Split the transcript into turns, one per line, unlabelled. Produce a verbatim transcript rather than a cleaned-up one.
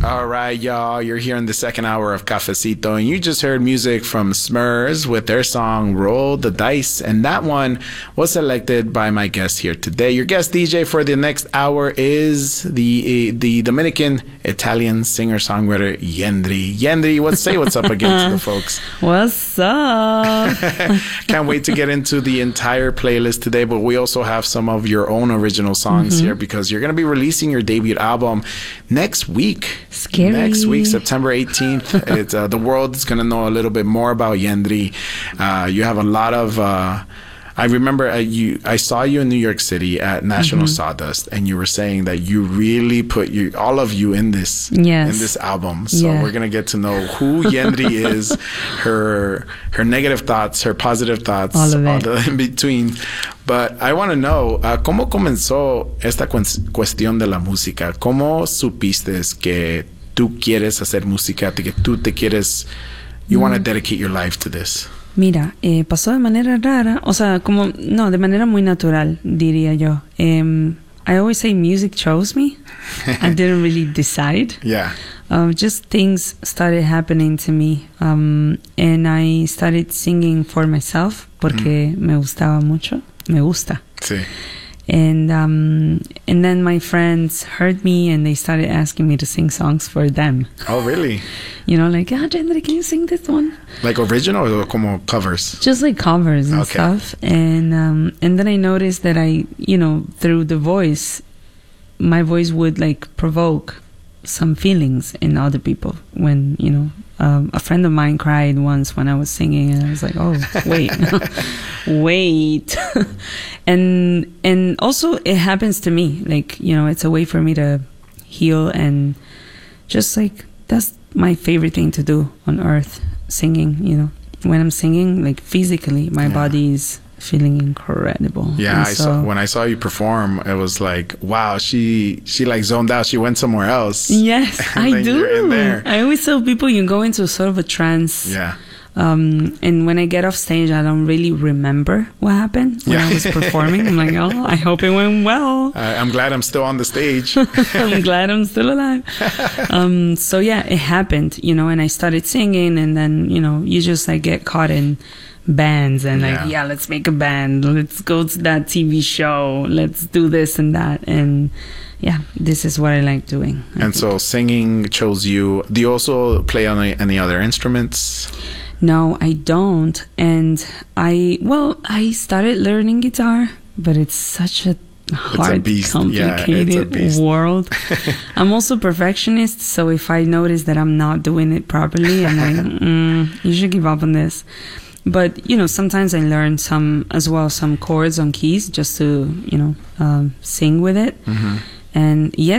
All right, y'all. You're here in the second hour of Cafecito, and you just heard music from Smurs with their song Roll the Dice, and that one was selected by my guest here today. Your guest D J for the next hour is the the Dominican Italian singer-songwriter Yendri. Yendri, what's say what's up again to the folks?
What's up?
Can't wait to get into the entire playlist today, but we also have some of your own original songs mm-hmm. here because you're going to be releasing your debut album next week.
Scary.
Next week, September eighteenth. It's, uh, the world is going to know a little bit more about Yendri. Uh, you have a lot of... Uh, I remember uh, you. I saw you in New York City at National mm-hmm. Sawdust, and you were saying that you really put you, all of you in this
yes.
in this album. So
yeah.
we're gonna get to know who Yendri is, her her negative thoughts, her positive thoughts,
all of it.
all the in between. But I want to know uh, cómo comenzó esta cu cuestión de la música. ¿Cómo supiste que tú quieres hacer música, que tú te quieres, you mm. want to dedicate your life to this?
Mira, eh, pasó de manera rara, o sea, como, no, de manera muy natural, diría yo. Um, I always say music chose me. I didn't really decide.
Yeah.
Um, just things started happening to me. Um, and I started singing for myself porque mm. me gustaba mucho. Me gusta.
Sí.
And um, and then my friends heard me and they started asking me to sing songs for them.
Oh, really?
You know, like, ah, Yendri, can you sing this one?
Like original or como covers?
Just like covers and
okay.
stuff. And um, and then I noticed that I, you know, through the voice, my voice would like provoke some feelings in other people. When, you know, um, a friend of mine cried once when I was singing, and I was like, oh, wait, wait. and and also it happens to me. Like, you know, it's a way for me to heal, and just like that's my favorite thing to do on earth, singing. You know, when I'm singing, like physically, my yeah. body is feeling incredible.
Yeah, I so, saw when I saw you perform, it was like, wow, she she like zoned out. She went somewhere else.
Yes, I do.
You're in there.
I always tell people you go into sort of a trance.
Yeah.
Um, and when I get off stage, I don't really remember what happened when
yeah.
I was performing. I'm like, oh, I hope it went well.
Uh, I'm glad I'm still on the stage.
I'm glad I'm still alive. Um, so yeah, it happened, you know, and I started singing, and then, you know, you just like get caught in bands and like, yeah. yeah, let's make a band. Let's go to that T V show. Let's do this and that. And yeah, this is what I like doing. I
and think. So singing chose you. Do you also play on any, any other instruments?
No, I don't. And I, well, I started learning guitar, but it's such a hard,
a
complicated
yeah,
world. I'm also perfectionist, so if I notice that I'm not doing it properly, I'm like, mm, you should give up on this. But, you know, sometimes I learn some, as well, some chords on keys just to, you know, um, sing with it.
Mm-hmm.
And yes,